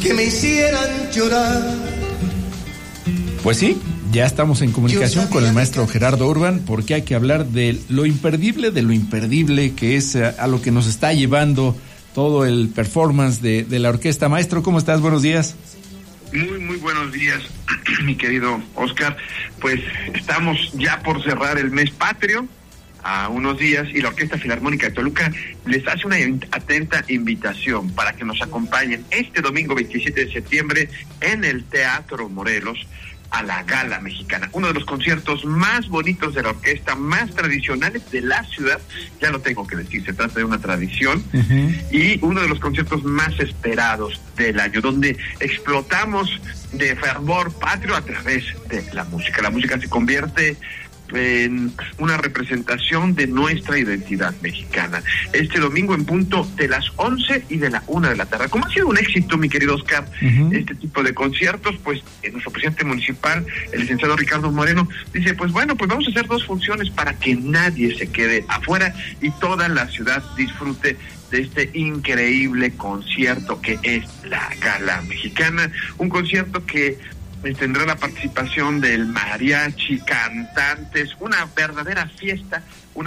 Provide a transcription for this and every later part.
que me hicieran llorar. Pues sí, ya estamos en comunicación con el maestro Gerardo Urban, porque hay que hablar de lo imperdible, que es a lo que nos está llevando todo el performance de la orquesta. Maestro, ¿cómo estás? Buenos días. Muy buenos días, mi querido Oscar. Pues estamos ya por cerrar el mes patrio, a unos días, y la Orquesta Filarmónica de Toluca les hace una atenta invitación para que nos acompañen este domingo 27 de septiembre en el Teatro Morelos a la Gala Mexicana, uno de los conciertos más bonitos de la orquesta, más tradicionales de la ciudad, ya lo tengo que decir, se trata de una tradición, y uno de los conciertos más esperados del año, donde explotamos de fervor patrio a través de la música. La música se convierte en una representación de nuestra identidad mexicana. Este domingo en punto de las 11 y de la 1 de la tarde. Como ha sido un éxito, mi querido Oscar, este tipo de conciertos, pues nuestro presidente municipal, el licenciado Ricardo Moreno, dice, pues bueno, pues vamos a hacer 2 funciones para que nadie se quede afuera y toda la ciudad disfrute de este increíble concierto que es la Gala Mexicana, un concierto que tendrá la participación del mariachi, cantantes, una verdadera fiesta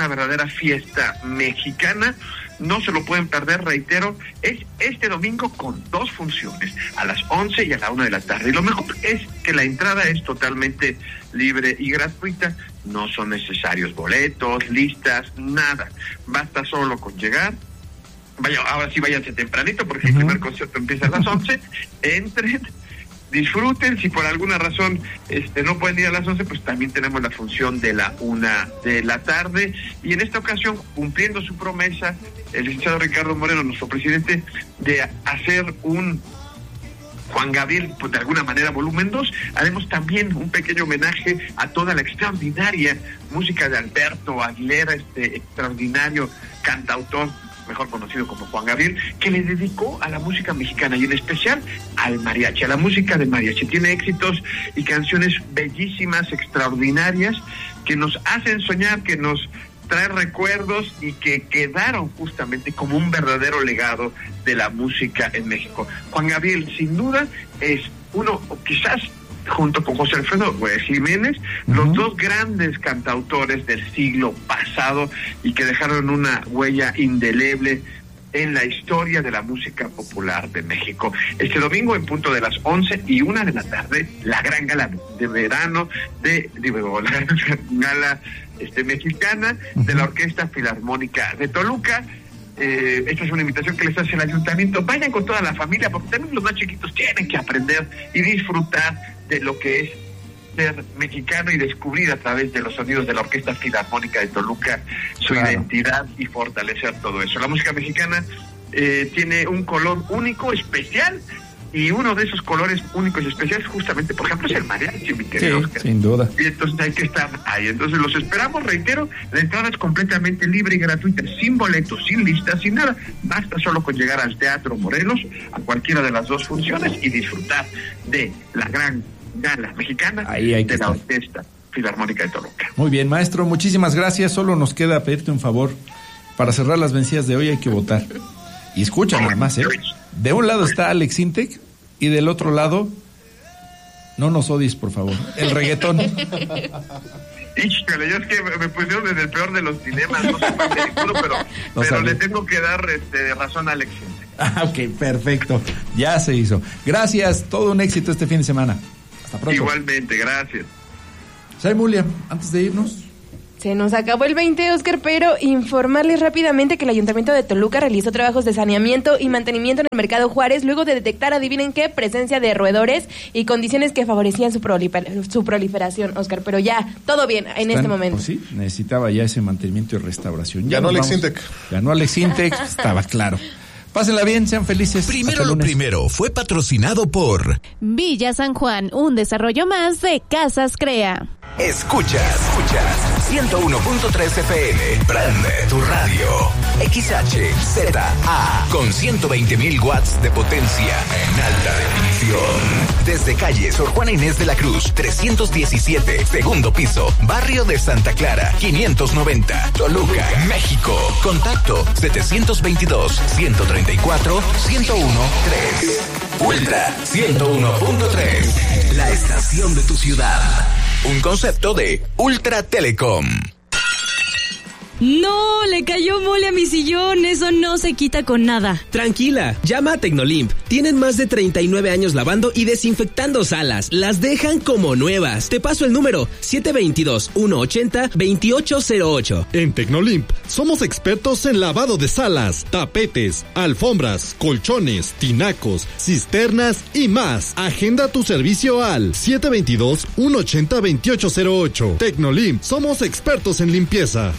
mexicana. No se lo pueden perder, reitero, es este domingo con 2 funciones, a las 11 y a la 1 de la tarde. Y lo mejor es que la entrada es totalmente libre y gratuita, no son necesarios boletos, listas, nada. Basta solo con llegar. Vaya, ahora sí váyanse tempranito, porque el primer concierto empieza a las 11, entren, disfruten. Si por alguna razón no pueden ir a las 11, pues también tenemos la función de la 1 de la tarde. Y en esta ocasión, cumpliendo su promesa, el licenciado Ricardo Moreno, nuestro presidente, de hacer un Juan Gabriel, pues de alguna manera volumen 2, haremos también un pequeño homenaje a toda la extraordinaria música de Alberto Aguilera, extraordinario cantautor, mejor conocido como Juan Gabriel, que le dedicó a la música mexicana y en especial al mariachi, a la música de mariachi. Tiene éxitos y canciones bellísimas, extraordinarias, que nos hacen soñar, que nos trae recuerdos y que quedaron justamente como un verdadero legado de la música en México. Juan Gabriel, sin duda, es uno, o quizás junto con José Alfredo Jiménez, los 2 grandes cantautores del siglo pasado y que dejaron una huella indeleble en la historia de la música popular de México. Este domingo en punto de las 11 y 1 de la tarde, la gran gala de verano la gala mexicana de la Orquesta Filarmónica de Toluca. Esta es una invitación que les hace el ayuntamiento. Vayan con toda la familia, porque también los más chiquitos tienen que aprender y disfrutar de lo que es ser mexicano y descubrir a través de los sonidos de la Orquesta Filarmónica de Toluca su identidad y fortalecer todo eso. La música mexicana tiene un color único, especial, y uno de esos colores únicos y especiales justamente, por ejemplo, es el mariachi, mi querido Oscar. Sin duda. Y entonces hay que estar ahí. Entonces los esperamos, reitero, la entrada es completamente libre y gratuita, sin boletos, sin listas, sin nada. Basta solo con llegar al Teatro Morelos, a cualquiera de las 2 funciones, y disfrutar de la gran Gala Mexicana de la Orquesta Filarmónica de Toluca. Muy bien, maestro, muchísimas gracias. Solo nos queda pedirte un favor. Para cerrar las vencidas de hoy hay que votar. Y escucha nada más, de un lado está Alex Intec y del otro lado, no nos odies, por favor, el reggaetón. Híjole, yo es que me pusieron en el peor de los dilemas, no sé pero le tengo que dar razón a Alex Intec. Ok, perfecto, ya se hizo. Gracias, todo un éxito este fin de semana. Hasta pronto. Igualmente, gracias. Mulia, antes de irnos. Se nos acabó el 20, Oscar, pero informarles rápidamente que el Ayuntamiento de Toluca realizó trabajos de saneamiento y mantenimiento en el Mercado Juárez luego de detectar, adivinen qué, presencia de roedores y condiciones que favorecían su proliferación, Oscar. Pero ya, todo bien en este momento. Pues sí, necesitaba ya ese mantenimiento y restauración. Ganó Alex Intec. Ganó Alex Intec, estaba claro. Pásenla bien, sean felices. Primero lo primero fue patrocinado por Villa San Juan, un desarrollo más de Casas Crea. Escuchas 101.3 FM. Prende tu radio. XHZA con 120,000 watts de potencia en alta definición. Desde calle Sor Juana Inés de la Cruz, 317, segundo piso, barrio de Santa Clara, 590, Toluca, México. Contacto 722-134-1013. Ultra 101.3, la estación de tu ciudad. Un concepto de Ultra Telecom. No, le cayó mole a mi sillón, eso no se quita con nada. Tranquila, llama a Tecnolimp. Tienen más de 39 años lavando y desinfectando salas. Las dejan como nuevas. Te paso el número 722-180-2808. En Tecnolimp somos expertos en lavado de salas, tapetes, alfombras, colchones, tinacos, cisternas y más. Agenda tu servicio al 722-180-2808. Tecnolimp, somos expertos en limpieza.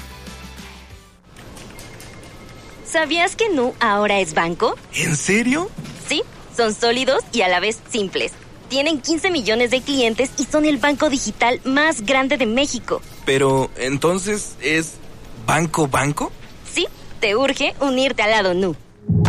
¿Sabías que Nu ahora es banco? ¿En serio? Sí, son sólidos y a la vez simples. Tienen 15 millones de clientes y son el banco digital más grande de México. Pero, ¿entonces es banco? Sí, te urge unirte al lado Nu.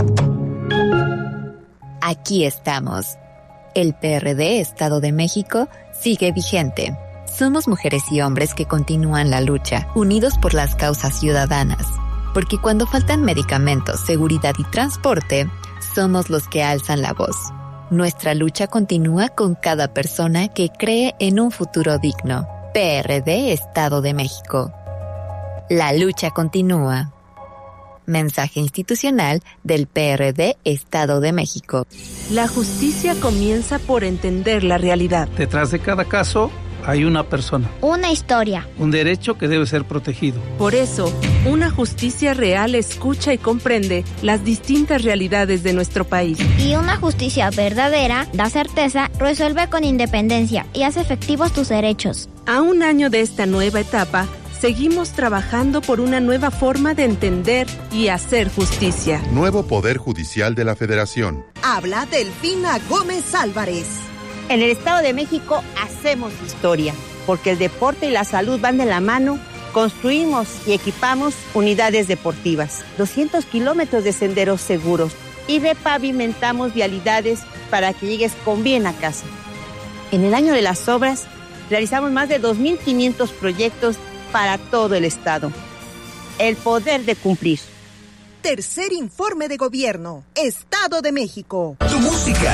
Aquí estamos. El PRD Estado de México sigue vigente. Somos mujeres y hombres que continúan la lucha, unidos por las causas ciudadanas. Porque cuando faltan medicamentos, seguridad y transporte, somos los que alzan la voz. Nuestra lucha continúa con cada persona que cree en un futuro digno. PRD Estado de México. La lucha continúa. Mensaje institucional del PRD Estado de México. La justicia comienza por entender la realidad. Detrás de cada caso hay una persona. Una historia. Un derecho que debe ser protegido. Por eso, una justicia real escucha y comprende las distintas realidades de nuestro país. Y una justicia verdadera da certeza, resuelve con independencia y hace efectivos tus derechos. A un año de esta nueva etapa, seguimos trabajando por una nueva forma de entender y hacer justicia. Nuevo Poder Judicial de la Federación. Habla Delfina Gómez Álvarez. En el Estado de México hacemos historia, porque el deporte y la salud van de la mano. Construimos y equipamos unidades deportivas, 200 kilómetros de senderos seguros y repavimentamos vialidades para que llegues con bien a casa. En el año de las obras, realizamos más de 2.500 proyectos para todo el Estado. El poder de cumplir. Tercer informe de gobierno, Estado de México. Tu música.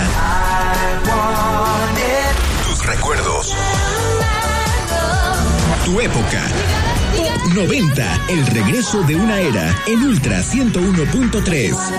Tus recuerdos. Tu época. Top 90, el regreso de una era en Ultra 101.3.